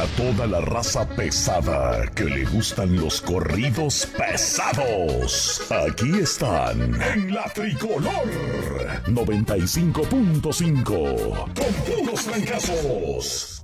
Para toda la raza pesada que le gustan los corridos pesados, aquí están en la Tricolor 95.5 con puros trancazos.